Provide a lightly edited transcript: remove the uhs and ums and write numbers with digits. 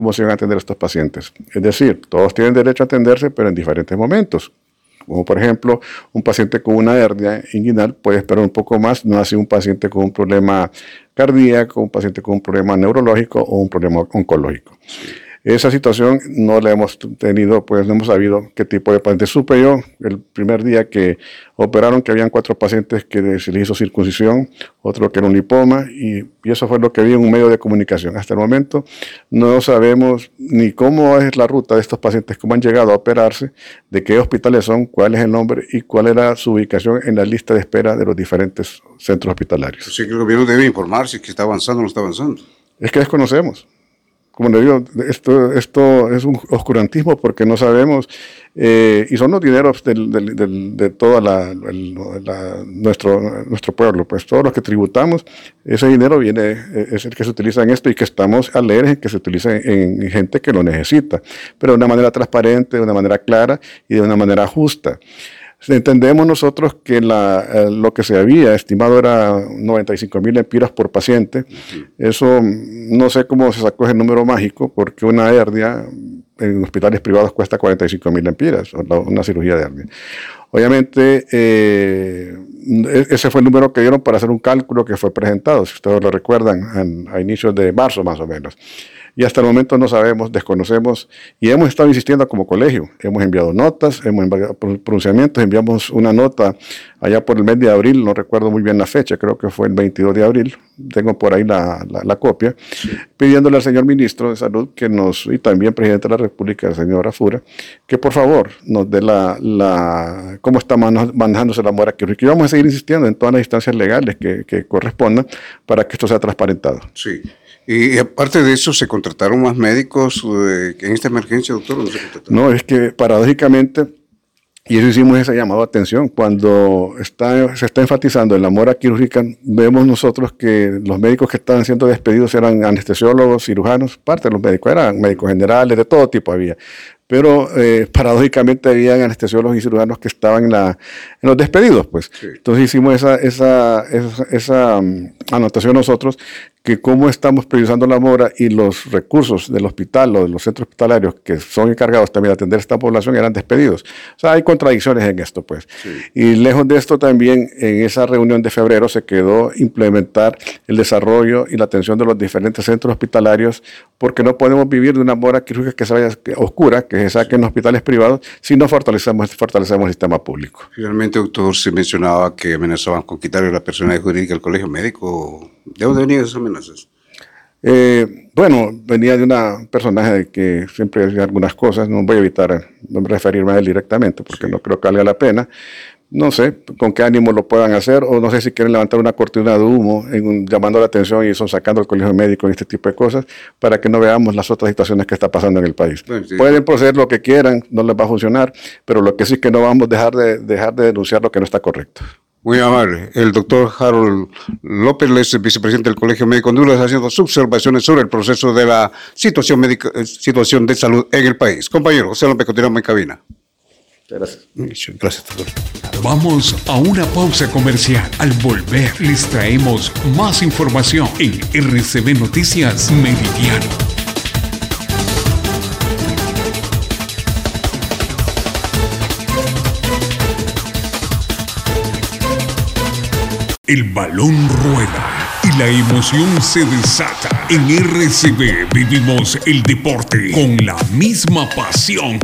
cómo se van a atender estos pacientes. Es decir, todos tienen derecho a atenderse, pero en diferentes momentos. Como por ejemplo, un paciente con una hernia inguinal puede esperar un poco más, no así un paciente con un problema cardíaco, un paciente con un problema neurológico o un problema oncológico. Esa situación no la hemos tenido, pues no hemos sabido qué tipo de paciente. Supe yo el primer día que operaron que habían 4 pacientes que se les hizo circuncisión, otro que era un lipoma, y eso fue lo que vi en un medio de comunicación. Hasta el momento no sabemos ni cómo es la ruta de estos pacientes, cómo han llegado a operarse, de qué hospitales son, cuál es el nombre y cuál era su ubicación en la lista de espera de los diferentes centros hospitalarios. Sí, que el gobierno debe informarse si que está avanzando o no está avanzando. Es que desconocemos. Como le digo, esto es un oscurantismo porque no sabemos, y son los dineros de todo nuestro pueblo, pues todos los que tributamos, ese dinero es el que se utiliza en esto y que estamos alegres en que se utilice en gente que lo necesita, pero de una manera transparente, de una manera clara y de una manera justa. Entendemos nosotros que lo que se había estimado era 95,000 lempiras por paciente. Eso no sé cómo se sacó ese número mágico, porque una hernia en hospitales privados cuesta 45,000 lempiras, una cirugía de hernia. Obviamente, ese fue el número que dieron para hacer un cálculo que fue presentado, si ustedes lo recuerdan, a inicios de marzo más o menos. Y hasta el momento no sabemos, desconocemos, y hemos estado insistiendo como colegio. Hemos enviado notas, hemos enviado pronunciamientos, enviamos una nota allá por el mes de abril, no recuerdo muy bien la fecha, creo que fue el 22 de abril, tengo por ahí la copia, pidiéndole al señor ministro de Salud y también presidente de la República, el señor Afura, que por favor nos dé cómo está manejándose la mora quirúrgica. Y vamos a seguir insistiendo en todas las instancias legales que correspondan para que esto sea transparentado. Sí. Y aparte de eso, ¿se contrataron más médicos en esta emergencia, doctor? No, es que paradójicamente, y eso hicimos ese llamado de atención, cuando se está enfatizando en la mora quirúrgica, vemos nosotros que los médicos que estaban siendo despedidos eran anestesiólogos, cirujanos, parte de los médicos, eran médicos generales, de todo tipo había. Pero paradójicamente había anestesiólogos y cirujanos que estaban en los despedidos, pues. Sí. Entonces hicimos esa anotación nosotros, que cómo estamos priorizando la mora y los recursos del hospital o de los centros hospitalarios que son encargados también de atender a esta población eran despedidos. O sea, hay contradicciones en esto, pues. Sí. Y lejos de esto también, en esa reunión de febrero se quedó implementar el desarrollo y la atención de los diferentes centros hospitalarios, porque no podemos vivir de una mora quirúrgica que se vaya oscura, que se saque en hospitales privados, si no fortalecemos el sistema público. Finalmente, doctor, se mencionaba que amenazaban con quitarle la personalidad jurídica al colegio médico. ¿De dónde venían esas amenazas? Bueno, venía de una personaje que siempre decía algunas cosas, no voy a evitar no referirme a él directamente, porque no creo que valga la pena. No sé con qué ánimo lo puedan hacer, o no sé si quieren levantar una cortina de humo llamando la atención y sacando al colegio médico y este tipo de cosas, para que no veamos las otras situaciones que está pasando en el país. Sí. Pueden proceder lo que quieran, no les va a funcionar, pero lo que sí es que no vamos a dejar de denunciar lo que no está correcto. Muy amable. El doctor Harold López, vicepresidente del Colegio Médico de Honduras, haciendo sus observaciones sobre el proceso de la situación de salud en el país. Compañero, José López, continuamos en cabina. Gracias. Gracias, doctor. Vamos a una pausa comercial. Al volver les traemos más información en RCB Noticias Meridiano. El balón rueda y la emoción se desata. En RCB vivimos el deporte con la misma pasión